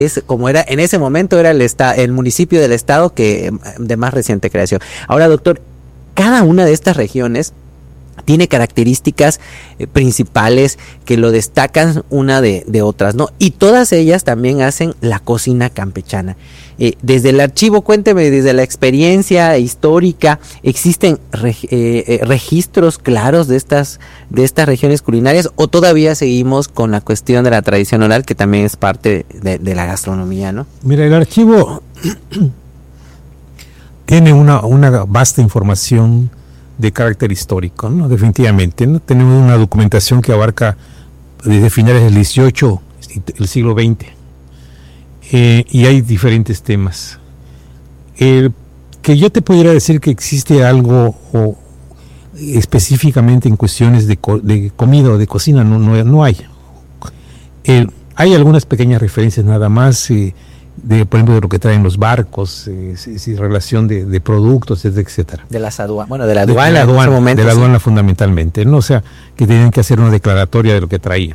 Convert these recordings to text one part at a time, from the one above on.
es como era en ese momento, era el municipio del estado que de más reciente creación. Ahora, doctor, cada una de estas regiones tiene características principales que lo destacan una de otras, ¿no? Y todas ellas también hacen la cocina campechana. Desde el archivo, cuénteme, desde la experiencia histórica, ¿existen registros claros de estas regiones culinarias o todavía seguimos con la cuestión de la tradición oral, que también es parte de la gastronomía, ¿no? Mira, el archivo tiene una vasta información de carácter histórico, ¿no? Definitivamente, ¿no? Tenemos una documentación que abarca desde finales del 18, el siglo XX, y hay diferentes temas. Que yo te pudiera decir que existe algo específicamente en cuestiones de comida o de cocina, no hay. Hay algunas pequeñas referencias nada más, por ejemplo, de lo que traen los barcos, relación de productos, etcétera. De las aduanas, de la aduana fundamentalmente, ¿no? O sea, que tenían que hacer una declaratoria de lo que traían.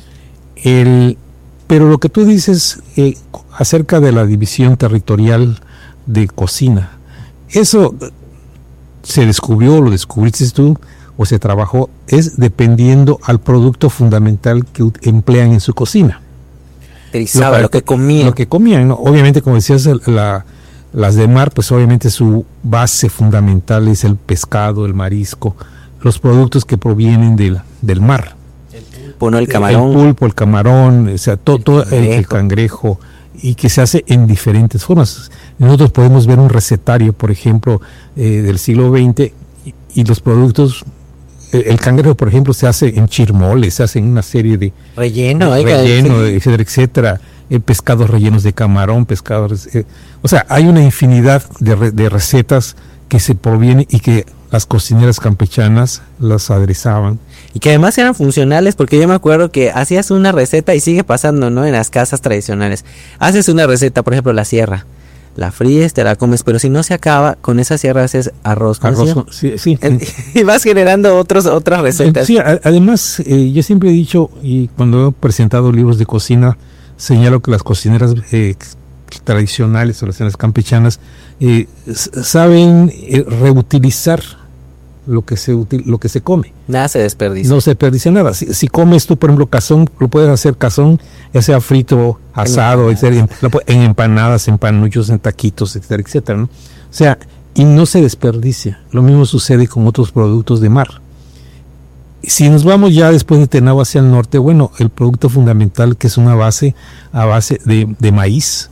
Pero lo que tú dices acerca de la división territorial de cocina, eso se descubrió, lo descubriste tú, o se trabajó, es dependiendo al producto fundamental que emplean en su cocina. Lo que comían. Lo que comían, ¿no? Obviamente, como decías, las de mar, pues obviamente su base fundamental es el pescado, el marisco, los productos que provienen del mar. El pulpo, ¿no? El camarón. El pulpo, el camarón, o sea, todo el cangrejo, y que se hace en diferentes formas. Nosotros podemos ver un recetario, por ejemplo, del siglo XX, y los productos. El cangrejo, por ejemplo, se hace en chirmoles, se hace en una serie de relleno, etcétera, pescados rellenos de camarón, o sea, hay una infinidad de recetas que se provienen y que las cocineras campechanas las aderezaban. Y que además eran funcionales, porque yo me acuerdo que hacías una receta y sigue pasando, ¿no? En las casas tradicionales. Haces una receta, por ejemplo, la sierra. La fríes, te la comes, pero si no se acaba, con esa sierra haces arroz. Sí. Y vas generando otras recetas. Sí, además, yo siempre he dicho, y cuando he presentado libros de cocina, señalo que las cocineras tradicionales o las campechanas saben reutilizar lo que se come. Nada se desperdicia. No se desperdicia nada. Si comes tú, por ejemplo, cazón, lo puedes hacer cazón, ya sea frito, asado, en empanadas, en panuchos, en taquitos, etcétera, ¿no? O sea, y no se desperdicia. Lo mismo sucede con otros productos de mar. Si nos vamos ya después de Tenabo hacia el norte, bueno, el producto fundamental, que es una base de maíz,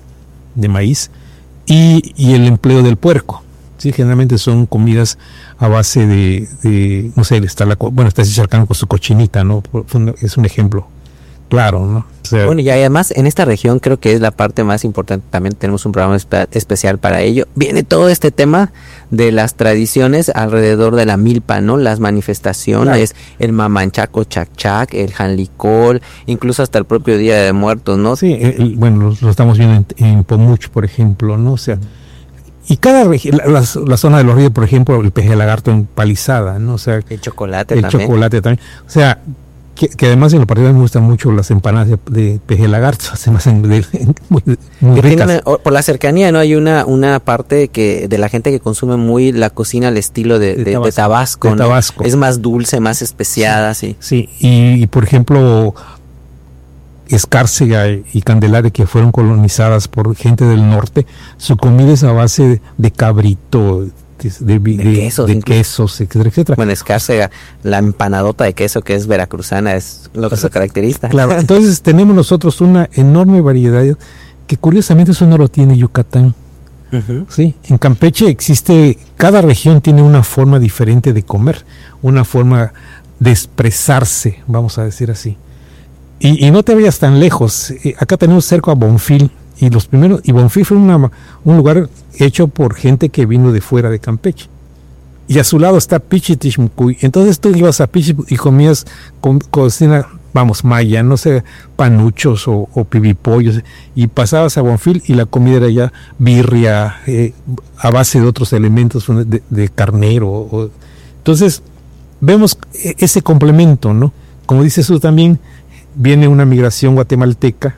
y el empleo del puerco. Sí, generalmente son comidas a base de no sé, está Chicharcán con su cochinita, ¿no? Es un ejemplo claro, ¿no? O sea, bueno, y además en esta región creo que es la parte más importante, también tenemos un programa especial para ello. Viene todo este tema de las tradiciones alrededor de la milpa, ¿no? Las manifestaciones, claro. El mamanchaco chac, el janlicol, incluso hasta el propio Día de Muertos, ¿no? Sí, bueno, lo estamos viendo en Pomuch, por ejemplo, ¿no? O sea, y cada región, la zona de los ríos, por ejemplo, el peje lagarto empalizada, ¿no? O sea, el chocolate también. O sea, que además en lo particular me gustan mucho las empanadas de peje lagarto, se me hacen muy ricas. Por la cercanía, ¿no? Hay una parte de la gente que consume muy la cocina al estilo de Tabasco, ¿no? Tabasco. Es más dulce, más especiada, sí. Sí, y por ejemplo, Escárcega y Candelaria, que fueron colonizadas por gente del norte, su comida es a base de cabrito, de quesos, etcétera. Bueno, Escárcega, la empanadota de queso que es veracruzana, es lo que se caracteriza. Claro, entonces tenemos nosotros una enorme variedad que curiosamente eso no lo tiene Yucatán. Uh-huh. Sí, en Campeche existe, cada región tiene una forma diferente de comer, una forma de expresarse, vamos a decir así. Y no te vayas tan lejos, acá tenemos cerca a Bonfil, y Bonfil fue un lugar hecho por gente que vino de fuera de Campeche. Y a su lado está Pichitishmucuy. Entonces tú ibas a Pichi y comías cocina, maya, no sé, panuchos o pibipollos, y pasabas a Bonfil y la comida era ya birria, a base de otros elementos de carnero. Entonces vemos ese complemento, ¿no? Como dices tú también, viene una migración guatemalteca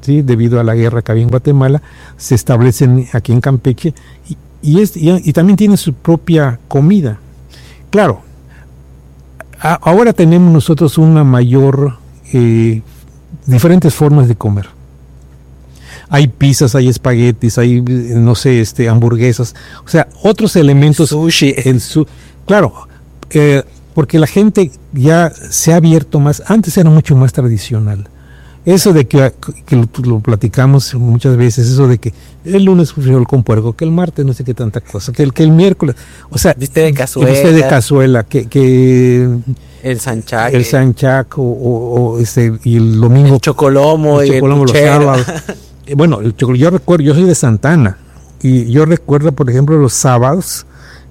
¿sí? Debido a la guerra que había en Guatemala, se establecen aquí en Campeche y también tienen su propia comida. Claro, ahora tenemos nosotros una mayor, diferentes formas de comer. Hay pizzas, hay espaguetis, hay, no sé, hamburguesas, o sea, otros elementos. Sushi. Claro, porque la gente ya se ha abierto más. Antes era mucho más tradicional. Eso de que lo platicamos muchas veces, eso de que el lunes frijol con puerco, que el martes no sé qué tanta cosa, que el miércoles, o sea, viste de cazuela, que el sanchac, y el domingo el chocolomo, los sábados. Bueno, yo recuerdo, yo soy de Santa Ana y yo recuerdo, por ejemplo, los sábados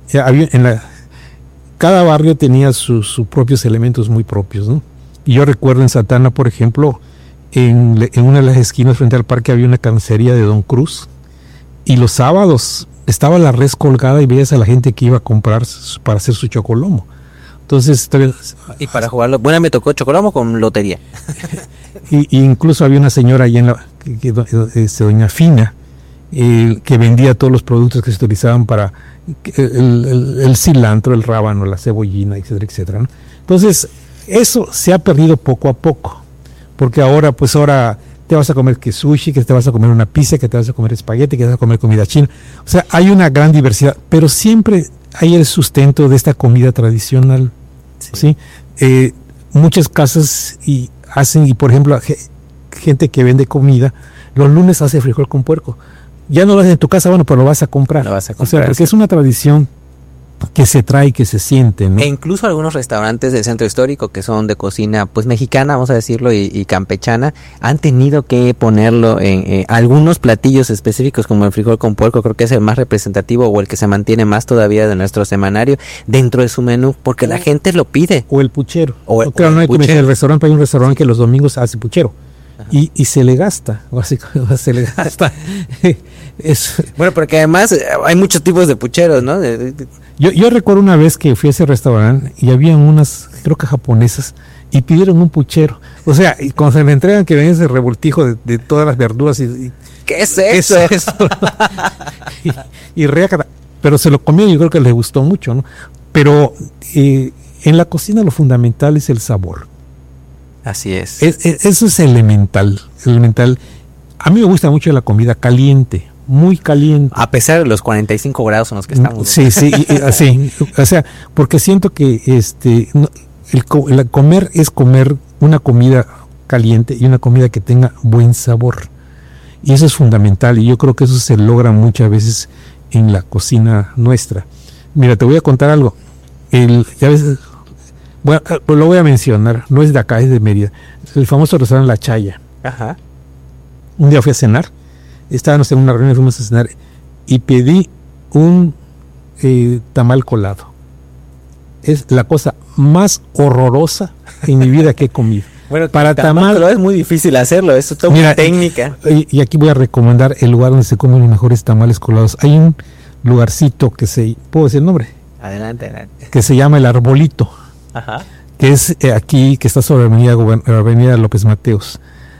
cada barrio tenía sus propios elementos muy propios, ¿no? Y yo recuerdo en Santa Ana, por ejemplo, en una de las esquinas frente al parque había una carnicería de Don Cruz y los sábados estaba la res colgada y veías a la gente que iba a comprar para hacer su chocolomo. Entonces, y para jugarlo, bueno, me tocó chocolomo con lotería. y incluso había una señora ahí doña Fina, que vendía todos los productos que se utilizaban para el cilantro, el rábano, la cebollina, etcétera, etcétera, ¿no? Entonces, eso se ha perdido poco a poco, porque ahora te vas a comer que sushi, que te vas a comer una pizza, que te vas a comer espagueti, que te vas a comer comida china. O sea, hay una gran diversidad, pero siempre hay el sustento de esta comida tradicional, ¿sí? Muchas casas y por ejemplo, gente que vende comida, los lunes hace frijol con puerco. Ya no lo haces en tu casa, bueno, pero lo vas a comprar. O sea, porque es una tradición que se trae, que se siente, ¿no? E incluso algunos restaurantes del centro histórico que son de cocina pues mexicana, vamos a decirlo, y campechana, han tenido que ponerlo en algunos platillos específicos, como el frijol con puerco, creo que es el más representativo o el que se mantiene más todavía de nuestro semanario dentro de su menú, porque la gente lo pide. O el puchero. Claro, no hay que el restaurante, hay un restaurante que los domingos hace puchero. Y se le gasta, se le gasta. Bueno, porque además hay muchos tipos de pucheros, ¿no? Yo recuerdo una vez que fui a ese restaurante y había unas, creo que japonesas, y pidieron un puchero. O sea, y cuando se le entregan que ven ese revoltijo de todas las verduras y ¿qué es eso? y reacata. Pero se lo comió y yo creo que les gustó mucho, ¿no? Pero en la cocina lo fundamental es el sabor. Así es. Eso es elemental. A mí me gusta mucho la comida caliente, muy caliente. A pesar de los 45 grados en los que estamos. Sí, así. O sea, porque siento que el comer es comer una comida caliente y una comida que tenga buen sabor. Y eso es fundamental y yo creo que eso se logra muchas veces en la cocina nuestra. Mira, te voy a contar algo. Ya ves, bueno, lo voy a mencionar, no es de acá, es de Mérida. El famoso restaurante La Chaya. Ajá. Un día fui a cenar, estábamos en una reunión, fuimos a cenar y pedí un tamal colado. Es la cosa más horrorosa en mi vida que he comido. Bueno, para tamal colado es muy difícil hacerlo, eso es toda una técnica. Y aquí voy a recomendar el lugar donde se comen los mejores tamales colados. Hay un lugarcito ¿puedo decir el nombre? Adelante. Que se llama El Arbolito. Ajá. Que es aquí, que está sobre la avenida López Mateos.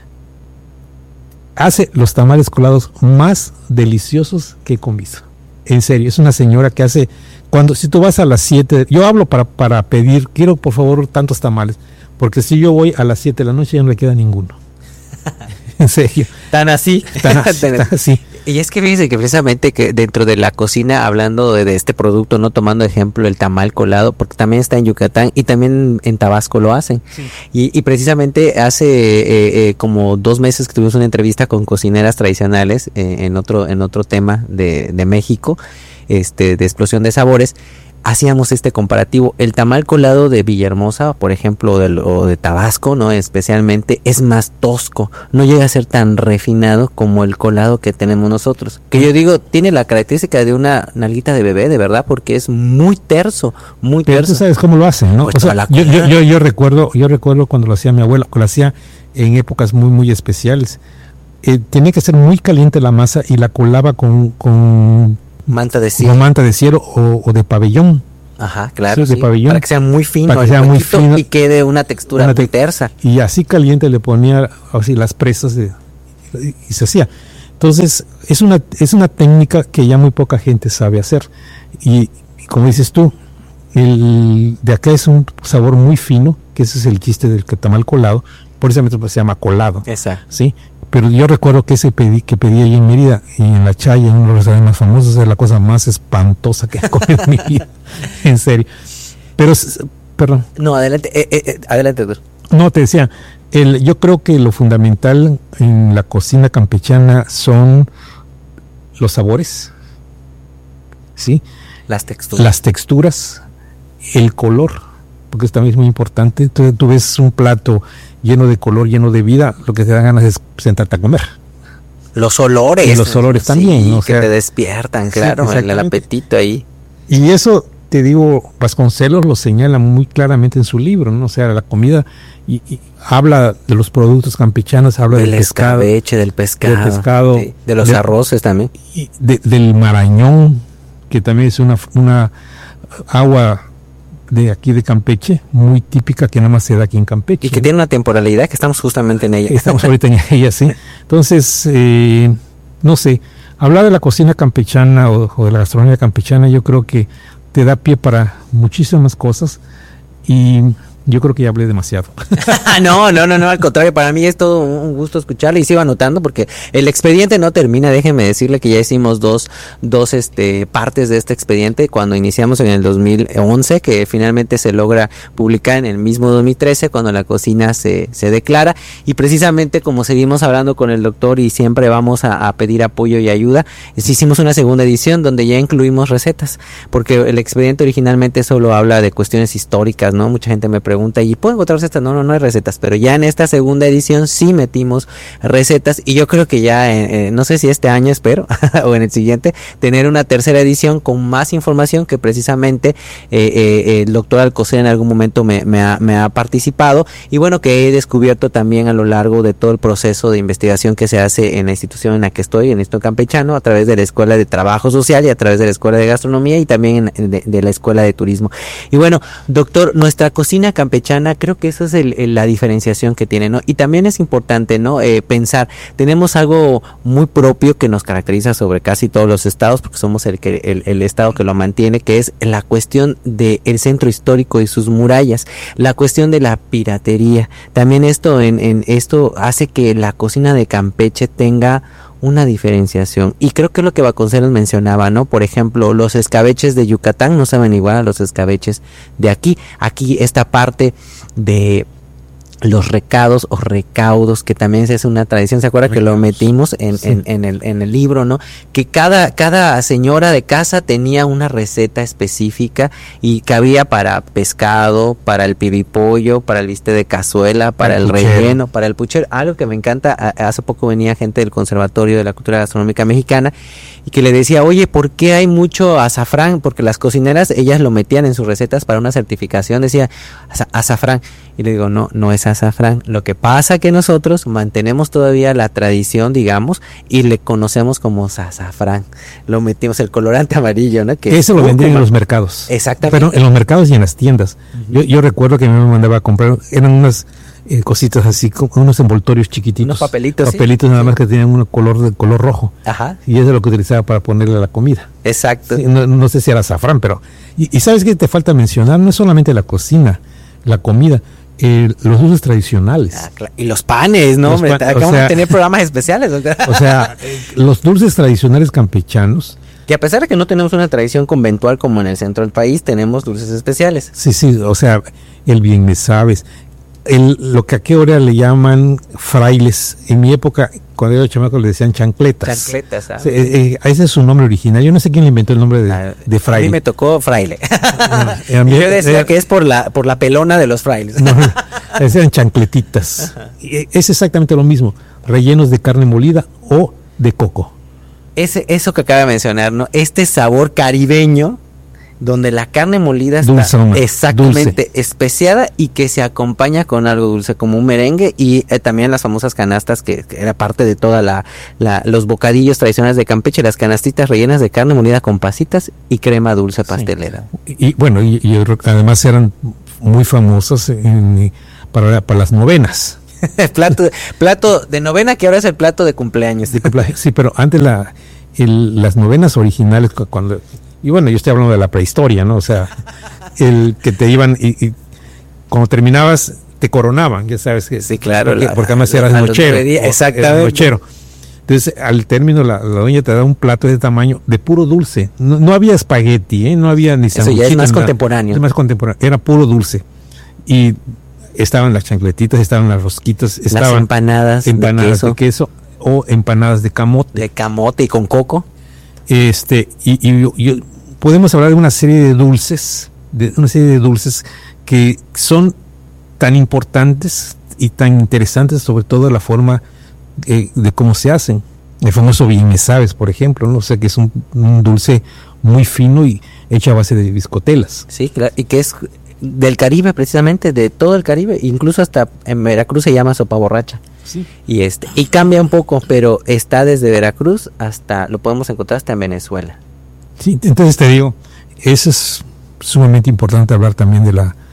Hace los tamales colados más deliciosos que he comido. En serio, es una señora que hace, si tú vas a las 7, yo hablo para pedir, quiero por favor tantos tamales, porque si yo voy a las 7 de la noche ya no le queda ninguno. En serio. Tan así. Y es que fíjense que precisamente que dentro de la cocina, hablando de este producto, no tomando ejemplo el tamal colado, porque también está en Yucatán y también en Tabasco lo hacen. Sí. Y precisamente hace como 2 meses que tuvimos una entrevista con cocineras tradicionales en otro tema de México, de explosión de sabores. Hacíamos este comparativo. El tamal colado de Villahermosa, por ejemplo, o de Tabasco, ¿no? Especialmente, es más tosco. No llega a ser tan refinado como el colado que tenemos nosotros. Que yo digo, tiene la característica de una nalguita de bebé, de verdad, porque es muy terso, muy Pero terso. tú sabes cómo lo hacen, ¿no? Pues o sea, yo recuerdo cuando lo hacía mi abuela, lo hacía en épocas muy, muy especiales. Tenía que ser muy caliente la masa y la colaba con manta de cielo. Como manta de cielo o de pabellón. Ajá, claro. Sí, de pabellón. Para que sea muy fino. Y quede una textura muy tersa. Y así caliente le ponía así las presas y se hacía. Entonces, es una técnica que ya muy poca gente sabe hacer. Y como dices tú, el de acá es un sabor muy fino, que ese es el chiste del tamal colado, por eso se llama colado. Exacto. ¿Sí? Pero yo recuerdo que que pedí ahí en Mérida y en La Chaya, uno de los restaurantes más famosos, es la cosa más espantosa que he comido en mi vida, en serio. Pero, perdón. No, adelante, adelante, doctor. No, te decía, yo creo que lo fundamental en la cocina campechana son los sabores, ¿sí? Las texturas. Las texturas, el color, porque esto también es muy importante. Tú ves un plato lleno de color, lleno de vida, lo que te da ganas es sentarte a comer. Los olores. Y los olores también, ¿no? O que sea, te despiertan, claro, sí, el apetito ahí. Y eso, te digo, Vasconcelos lo señala muy claramente en su libro, ¿no? O sea, la comida, y habla de los productos campechanos, habla del pescado. Del pescado. Sí, de los arroces también. Y del marañón, que también es una agua de aquí de Campeche, muy típica, que nada más se da aquí en Campeche. Y que tiene una temporalidad que estamos justamente en ella. Estamos ahorita en ella, sí. Entonces, no sé, hablar de la cocina campechana o de la gastronomía campechana, yo creo que te da pie para muchísimas cosas, y yo creo que ya hablé demasiado. No, al contrario, para mí es todo un gusto escucharle y sigo anotando porque el expediente no termina. Déjeme decirle que ya hicimos dos partes de este expediente cuando iniciamos en el 2011, que finalmente se logra publicar en el mismo 2013 cuando la cocina se declara, y precisamente como seguimos hablando con el doctor y siempre vamos a pedir apoyo y ayuda, hicimos una segunda edición donde ya incluimos recetas, porque el expediente originalmente solo habla de cuestiones históricas, ¿no? Mucha gente me pregunta, ¿y puedo encontrar recetas? No hay recetas, pero ya en esta segunda edición sí metimos recetas, y yo creo que ya, no sé si este año, espero, o en el siguiente, tener una tercera edición con más información que precisamente el doctor Alcocer en algún momento me ha participado, y bueno, que he descubierto también a lo largo de todo el proceso de investigación que se hace en la institución en la que estoy, en el Instituto Campechano, a través de la Escuela de Trabajo Social y a través de la Escuela de Gastronomía y también de la Escuela de Turismo. Y bueno, doctor, nuestra cocina campechana, creo que esa es la diferenciación que tiene, ¿no? Y también es importante, ¿no? Pensar, tenemos algo muy propio que nos caracteriza sobre casi todos los estados, porque somos el estado que lo mantiene, que es la cuestión del centro histórico y sus murallas, la cuestión de la piratería. También esto hace que la cocina de Campeche tenga una diferenciación, y creo que es lo que Vasconcelos mencionaba, ¿no? Por ejemplo, los escabeches de Yucatán no saben igual a los escabeches de aquí esta parte de los recados o recaudos, que también es una tradición, ¿se acuerda? Recados. Que lo metimos en el libro, ¿no? Que cada señora de casa tenía una receta específica y cabía para pescado, para el pibipollo, para el bistec de cazuela, para el relleno, para el puchero. Algo que me encanta, hace poco venía gente del Conservatorio de la Cultura Gastronómica Mexicana y que le decía, oye, ¿por qué hay mucho azafrán? Porque las cocineras, ellas lo metían en sus recetas para una certificación, decía azafrán, y le digo, no es azafrán. Lo que pasa que nosotros mantenemos todavía la tradición, digamos, y le conocemos como azafrán. Lo metimos, el colorante amarillo, ¿no? Que eso lo vendían en los mercados. Exactamente. Pero en los mercados y en las tiendas. Uh-huh. Yo recuerdo que me mandaba a comprar, eran unas cositas así, como unos envoltorios chiquititos. Unos papelitos. Papelitos, sí. Nada más que tenían un color rojo. Ajá. Y eso es lo que utilizaba para ponerle a la comida. Exacto. Sí, no sé si era azafrán, pero... Y ¿sabes qué te falta mencionar? No es solamente la cocina, la comida, los dulces tradicionales. Claro. Y los panes, ¿no? Acabamos de tener programas especiales. O sea, los dulces tradicionales campechanos. Que a pesar de que no tenemos una tradición conventual como en el centro del país, tenemos dulces especiales. Sí, o sea, el bien me sabes. Lo que aquí ahora le llaman frailes, en mi época, cuando era chamaco, le decían chancletas. Chancletas, ¿sabes? Ese es su nombre original. Yo no sé quién le inventó el nombre de fraile. A mí me tocó fraile. Yo decía que es por la pelona de los frailes. No, eran chancletitas. Es exactamente lo mismo, rellenos de carne molida o de coco. Eso que acaba de mencionar, ¿no? Este sabor caribeño, donde la carne molida está exactamente especiada y que se acompaña con algo dulce, como un merengue, y también las famosas canastas, que era parte de toda los bocadillos tradicionales de Campeche, las canastitas rellenas de carne molida con pasitas y crema dulce pastelera. Sí. Y además eran muy famosas para las novenas. plato de novena, que ahora es el plato de cumpleaños. Sí, pero antes las novenas originales, y bueno, yo estoy hablando de la prehistoria, ¿no? O sea, el que te iban y cuando terminabas te coronaban, ya sabes que. Sí, claro. Porque además eras nochero. Exactamente. Nochero. Entonces, al término, la doña te da un plato de tamaño de puro dulce. No había espagueti, no había ni sanguchito. Eso ya es más contemporáneo. Es más contemporáneo. Era puro dulce. Y estaban las chancletitas, estaban las rosquitas, estaban las empanadas de queso o empanadas de camote. De camote y con coco. Y podemos hablar de una serie de dulces, que son tan importantes y tan interesantes, sobre todo la forma de cómo se hacen. El famoso bien me sabes, por ejemplo, ¿no? O sea, que es un dulce muy fino y hecho a base de biscotelas. Sí, claro, y que es del Caribe, precisamente, de todo el Caribe, incluso hasta en Veracruz se llama sopa borracha. Sí. Y cambia un poco, pero está desde Veracruz lo podemos encontrar hasta en Venezuela. Sí, entonces te digo, eso es sumamente importante, hablar también de la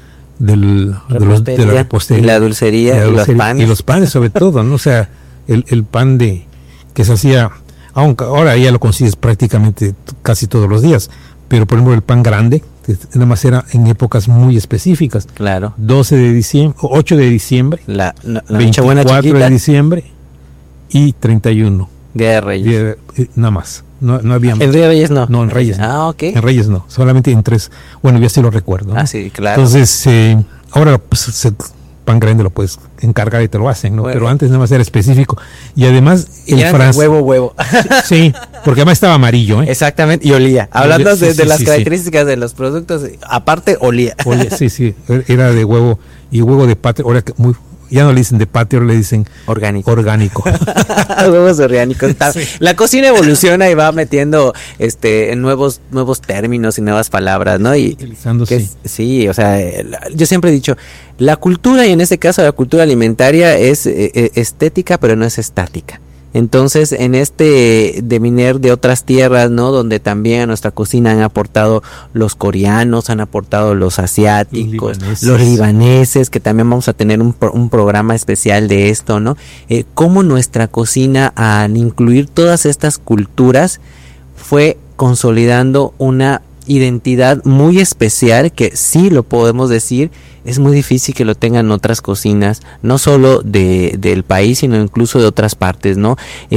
repostería, y la dulcería, y los panes. Y los panes sobre todo, ¿no? O sea, el pan que se hacía, aunque ahora ya lo consigues prácticamente casi todos los días, pero por ejemplo el pan grande, que nada más era en épocas muy específicas. Claro. 12 de diciembre, 8 de diciembre, la 24 de diciembre y 31. Día de Reyes. Nada más. No había. ¿En Día de Reyes no? No, en Reyes. Ok. En Reyes no, solamente en 3. Bueno, yo sí lo recuerdo, ¿no? Sí, claro. Entonces, ahora pues, pan grande lo puedes encargar y te lo hacen, ¿no? Bueno. Pero antes nada más era específico. Y además el francés. Huevo. Sí, porque además estaba amarillo, ¿eh? Exactamente, y olía. Hablando de las características de los productos, aparte olía. Sí, era de huevo y huevo de patria. Ahora ya no le dicen de patio, le dicen orgánico. Huevos orgánicos. Sí. La cocina evoluciona y va metiendo nuevos términos y nuevas palabras, ¿no? Y sí, o sea, yo siempre he dicho, la cultura, y en este caso la cultura alimentaria, es estética, pero no es estática. Entonces, en devenir de otras tierras, ¿no? Donde también a nuestra cocina han aportado los coreanos, han aportado los asiáticos, los libaneses, que también vamos a tener un programa especial de esto, ¿no? Cómo nuestra cocina, al incluir todas estas culturas, fue consolidando una identidad muy especial, que sí lo podemos decir, es muy difícil que lo tengan otras cocinas, no solo del país, sino incluso de otras partes, ¿no?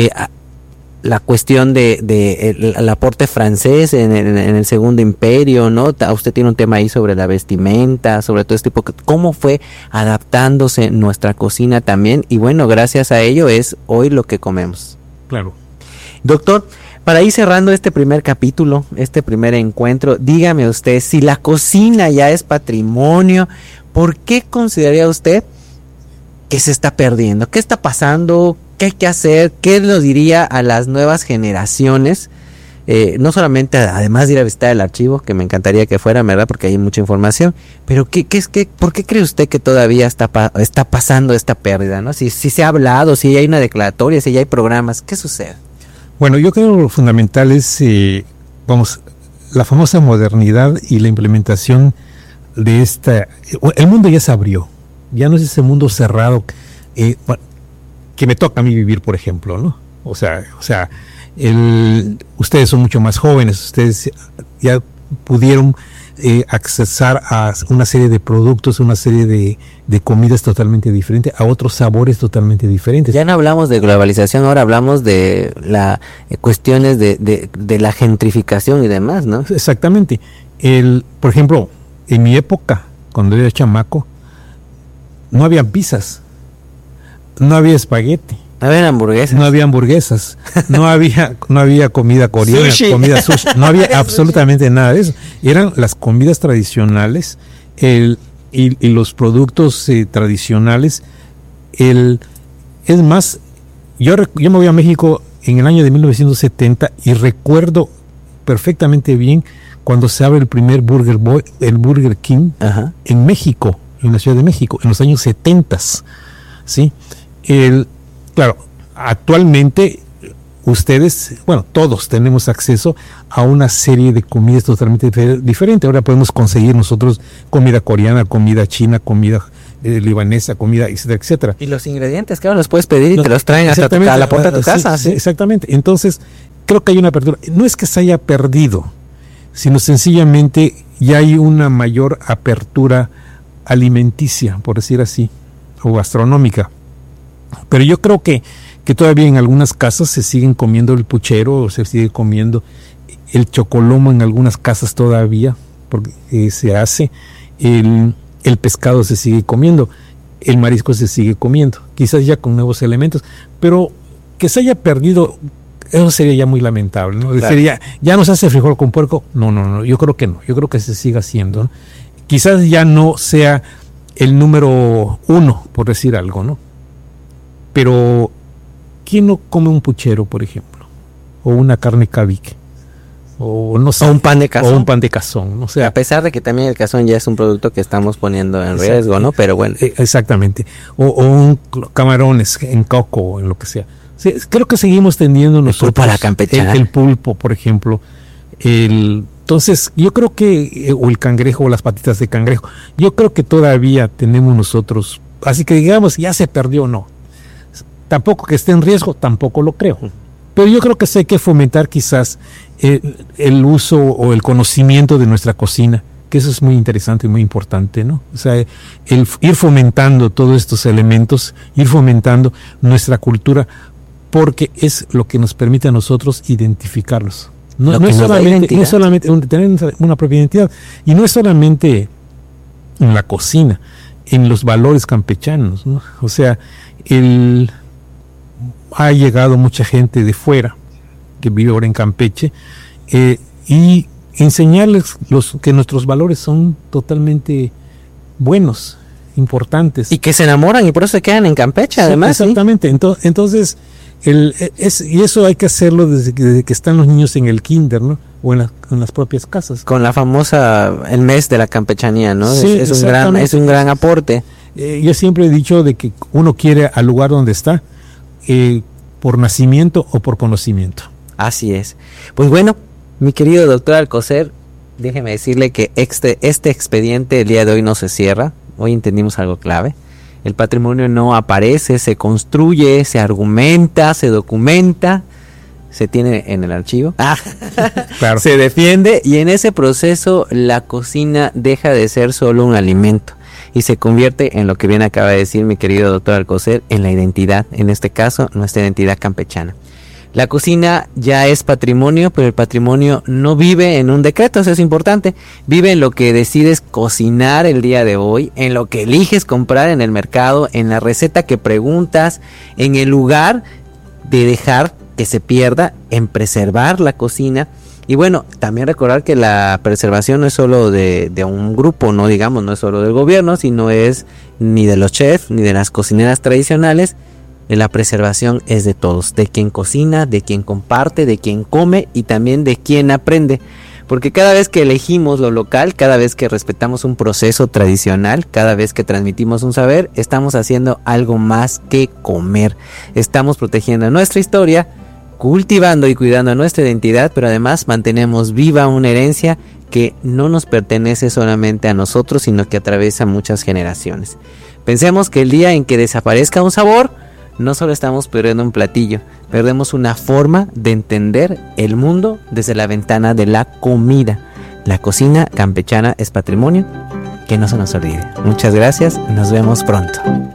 La cuestión el aporte francés en el Segundo Imperio, ¿no? Usted tiene un tema ahí sobre la vestimenta, sobre todo este tipo, cómo fue adaptándose nuestra cocina también, y bueno, gracias a ello es hoy lo que comemos. Claro. Doctor, para ir cerrando este primer capítulo, este primer encuentro, dígame usted, si la cocina ya es patrimonio, ¿por qué consideraría usted que se está perdiendo? ¿Qué está pasando? ¿Qué hay que hacer? ¿Qué lo diría a las nuevas generaciones? No solamente, además de ir a visitar el archivo, que me encantaría que fuera, ¿verdad? Porque hay mucha información, pero ¿por qué cree usted que todavía está pasando esta pérdida, ¿no? Si se ha hablado, si hay una declaratoria, si ya hay programas, ¿qué sucede? Bueno, yo creo que lo fundamental es, la famosa modernidad y la implementación de el mundo ya se abrió, ya no es ese mundo cerrado que me toca a mí vivir, por ejemplo, ¿no? O sea, ustedes son mucho más jóvenes, ustedes ya pudieron accesar a una serie de productos, una serie de comidas totalmente diferentes, a otros sabores totalmente diferentes. Ya no hablamos de globalización, ahora hablamos de cuestiones de la gentrificación y demás, ¿no? Exactamente. Por ejemplo, en mi época, cuando era chamaco, no había pizzas, no había espagueti. No había hamburguesas. No había comida coreana, comida sushi, no había absolutamente nada de eso. Eran las comidas tradicionales y los productos tradicionales. Es más, yo me voy a México en el año de 1970 y recuerdo perfectamente bien cuando se abre el primer el Burger King. Ajá. En México, en la Ciudad de México, en los años 70, ¿sí? Claro, actualmente ustedes, todos tenemos acceso a una serie de comidas totalmente diferentes. Ahora podemos conseguir nosotros comida coreana, comida china, comida libanesa, comida, etcétera, etcétera. Y los ingredientes, claro, los puedes pedir y te los traen hasta a la puerta de tu casa. Sí, exactamente. Entonces, creo que hay una apertura. No es que se haya perdido, sino sencillamente ya hay una mayor apertura alimenticia, por decir así, o gastronómica. Pero yo creo que todavía en algunas casas se siguen comiendo el puchero, o se sigue comiendo el chocolomo en algunas casas todavía, porque se hace, el pescado se sigue comiendo, el marisco se sigue comiendo, quizás ya con nuevos elementos, pero que se haya perdido, eso sería ya muy lamentable, ¿no? Claro. Sería, ya no se hace frijol con puerco, no, yo creo que no, yo creo que se sigue haciendo, ¿no? Quizás ya no sea el número 1, por decir algo, ¿no? Pero ¿quién no come un puchero, por ejemplo? O una carne cabique. O no sé. O un pan de cazón. O un pan de cazón. O sea, a pesar de que también el cazón ya es un producto que estamos poniendo en riesgo, ¿no? Pero bueno. Exactamente. O un camarones en coco o en lo que sea. Sí, creo que seguimos teniendo nosotros. El pulpo a la campechana. El pulpo, por ejemplo. Entonces, yo creo que, o el cangrejo o las patitas de cangrejo, yo creo que todavía tenemos nosotros. Así que digamos, ya se perdió, no. Tampoco que esté en riesgo, tampoco lo creo. Pero yo creo que sí hay que fomentar quizás el uso o el conocimiento de nuestra cocina, que eso es muy interesante y muy importante, ¿no? O sea, el ir fomentando todos estos elementos, ir fomentando nuestra cultura, porque es lo que nos permite a nosotros identificarlos. No es solamente tener una propia identidad, y no es solamente en la cocina, en los valores campechanos, ¿no? O sea, ha llegado mucha gente de fuera que vive ahora en Campeche y enseñarles que nuestros valores son totalmente buenos, importantes. Y que se enamoran y por eso se quedan en Campeche, además. Exactamente. ¿Sí? Entonces, y eso hay que hacerlo desde que están los niños en el kinder, ¿no? O en las propias casas. Con la famosa, el mes de la campechanía, ¿no? Sí, es un gran aporte. Yo siempre he dicho de que uno quiere al lugar donde está, por nacimiento o por conocimiento. Así es. Pues bueno, mi querido doctor Alcocer, déjeme decirle que este expediente el día de hoy no se cierra. Hoy entendimos algo clave. El patrimonio no aparece, se construye, se argumenta, se documenta, se tiene en el archivo, claro. Se defiende, y en ese proceso la cocina deja de ser solo un alimento y se convierte en lo que bien acaba de decir mi querido doctor Alcocer, en la identidad, en este caso nuestra identidad campechana. La cocina ya es patrimonio, pero el patrimonio no vive en un decreto, eso es importante. Vive en lo que decides cocinar el día de hoy, en lo que eliges comprar en el mercado, en la receta que preguntas, en el lugar de dejar que se pierda, en preservar la cocina. Y bueno, también recordar que la preservación no es solo de un grupo, no digamos, no es solo del gobierno, sino es ni de los chefs, ni de las cocineras tradicionales. La preservación es de todos, de quien cocina, de quien comparte, de quien come y también de quien aprende. Porque cada vez que elegimos lo local, cada vez que respetamos un proceso tradicional, cada vez que transmitimos un saber, estamos haciendo algo más que comer. Estamos protegiendo nuestra historia, cultivando y cuidando nuestra identidad, pero además mantenemos viva una herencia que no nos pertenece solamente a nosotros, sino que atraviesa muchas generaciones. Pensemos que el día en que desaparezca un sabor, no solo estamos perdiendo un platillo, perdemos una forma de entender el mundo desde la ventana de la comida. La cocina campechana es patrimonio, que no se nos olvide. Muchas gracias, nos vemos pronto.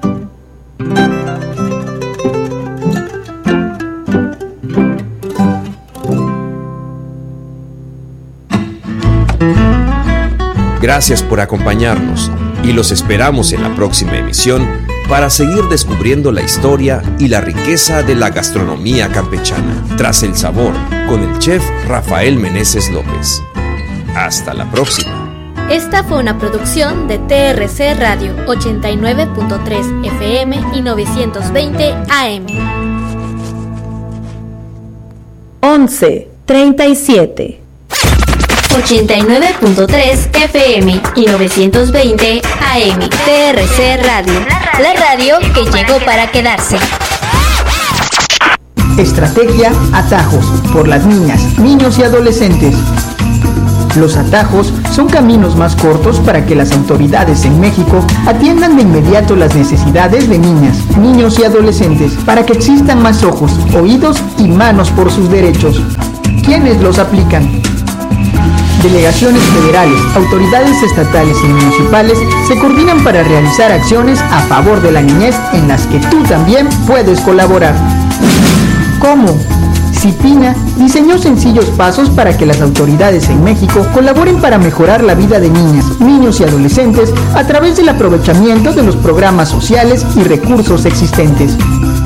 Gracias por acompañarnos y los esperamos en la próxima emisión para seguir descubriendo la historia y la riqueza de la gastronomía campechana. Tras el sabor, con el chef Rafael Meneses López. Hasta la próxima. Esta fue una producción de TRC Radio 89.3 FM y 920 AM. 11:37. 89.3 FM y 920 AM. TRC Radio, la radio que llegó para quedarse. Estrategia Atajos por las niñas, niños y adolescentes. Los atajos son caminos más cortos para que las autoridades en México atiendan de inmediato las necesidades de niñas, niños y adolescentes, para que existan más ojos, oídos y manos por sus derechos. ¿Quiénes los aplican? Delegaciones federales, autoridades estatales y municipales se coordinan para realizar acciones a favor de la niñez en las que tú también puedes colaborar. ¿Cómo? CIPINA diseñó sencillos pasos para que las autoridades en México colaboren para mejorar la vida de niñas, niños y adolescentes a través del aprovechamiento de los programas sociales y recursos existentes.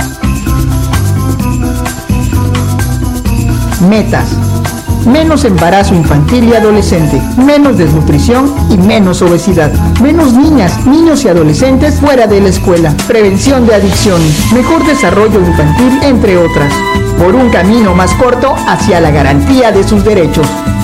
Metas: menos embarazo infantil y adolescente, menos desnutrición y menos obesidad, menos niñas, niños y adolescentes fuera de la escuela, prevención de adicciones, mejor desarrollo infantil, entre otras, por un camino más corto hacia la garantía de sus derechos.